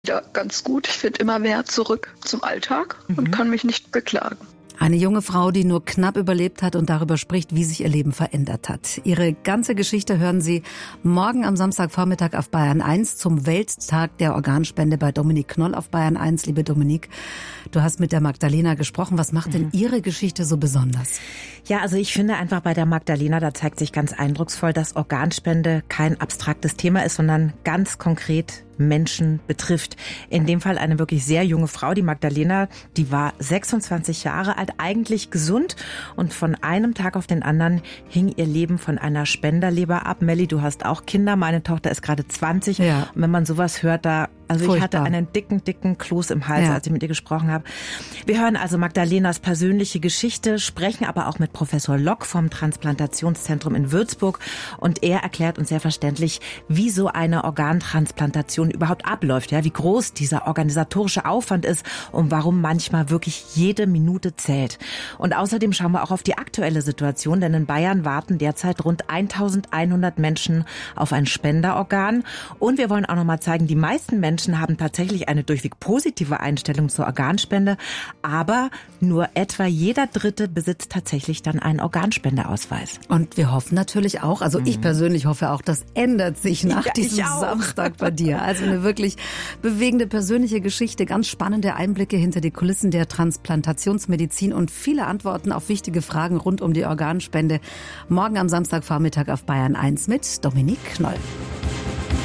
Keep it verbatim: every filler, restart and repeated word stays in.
Ja, ganz gut. Ich finde immer mehr zurück zum Alltag mhm. und kann mich nicht beklagen. Eine junge Frau, die nur knapp überlebt hat und darüber spricht, wie sich ihr Leben verändert hat. Ihre ganze Geschichte hören Sie morgen am Samstagvormittag auf Bayern eins zum Welttag der Organspende bei Dominik Knoll auf Bayern eins. Liebe Dominik, du hast mit der Magdalena gesprochen. Was macht denn Ihre Geschichte so besonders? Ja, also ich finde einfach bei der Magdalena, da zeigt sich ganz eindrucksvoll, dass Organspende kein abstraktes Thema ist, sondern ganz konkret Menschen betrifft. In dem Fall eine wirklich sehr junge Frau, die Magdalena, die war sechsundzwanzig Jahre alt, eigentlich gesund und von einem Tag auf den anderen hing ihr Leben von einer Spenderleber ab. Melli, du hast auch Kinder, meine Tochter ist gerade zwanzig. Ja. Und wenn man sowas hört, da Also Furchtbar. Ich hatte einen dicken, dicken Kloß im Hals, ja. als ich mit ihr gesprochen habe. Wir hören also Magdalenas persönliche Geschichte, sprechen aber auch mit Professor Lock vom Transplantationszentrum in Würzburg. Und er erklärt uns sehr verständlich, wie so eine Organtransplantation überhaupt abläuft, ja, wie groß dieser organisatorische Aufwand ist und warum manchmal wirklich jede Minute zählt. Und außerdem schauen wir auch auf die aktuelle Situation, denn in Bayern warten derzeit rund eintausendeinhundert Menschen auf ein Spenderorgan. Und wir wollen auch noch mal zeigen, die meisten Menschen haben tatsächlich eine durchweg positive Einstellung zur Organspende, aber nur etwa jeder Dritte besitzt tatsächlich dann einen Organspendeausweis. Und wir hoffen natürlich auch, also mhm. ich persönlich hoffe auch, das ändert sich nach ja, diesem Samstag bei dir. Also eine wirklich bewegende persönliche Geschichte, ganz spannende Einblicke hinter die Kulissen der Transplantationsmedizin und viele Antworten auf wichtige Fragen rund um die Organspende. Morgen am Samstagvormittag auf Bayern eins mit Dominik Knoll.